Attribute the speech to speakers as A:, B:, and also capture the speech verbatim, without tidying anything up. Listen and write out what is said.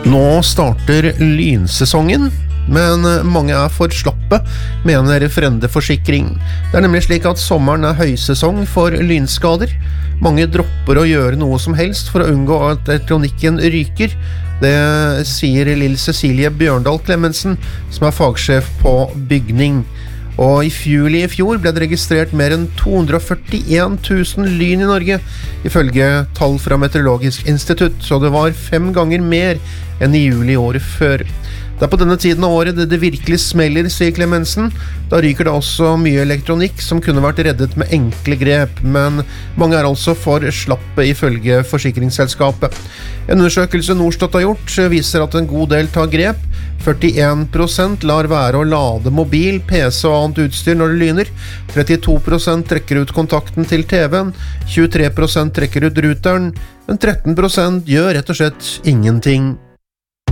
A: Nå starter lynsesongen, men mange er for slappe, mener Frende Forsikring. Det er nemlig slik at sommeren er høysesong for lynskader. Mange dropper å gjøre noe som helst for å unngå at elektronikken ryker. Det sier Lill Cecilie Bjørndal Clemensen, som er fagsjef på bygning. Og i juli i fjor ble det registrert mer enn to hundre og førtien tusen lyn i Norge, ifølge tall fra Meteorologisk institutt, så det var fem ganger mer enn i juli året før. Det er på denne tiden av året det, det virkelig smeller, sier Clemensen. Da ryker det også mye elektronikk som kunne vært reddet med enkle grep, men mange er altså for slappe ifølge forsikringsselskapet. En undersøkelse Norstat har gjort viser at en god del tar grep. førtien prosent lar være å lade mobil, P C og annet utstyr når det lyner. trettito prosent trekker ut kontakten til T V-en. tjuetre prosent trekker ut ruteren. Men tretten prosent gjør rett og slett ingenting.